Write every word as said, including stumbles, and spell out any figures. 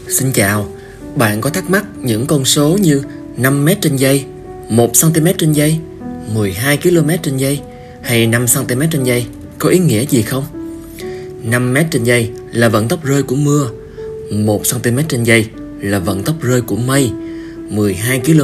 Xin chào, bạn có thắc mắc những con số như năm mét trên giây, một xăng-ti-mét trên giây, mười hai ki lô mét trên giây hay năm xăng-ti-mét trên giây có ý nghĩa gì không? năm mét trên giây là vận tốc rơi của mưa, một xăng-ti-mét trên giây là vận tốc rơi của mây, mười hai ki lô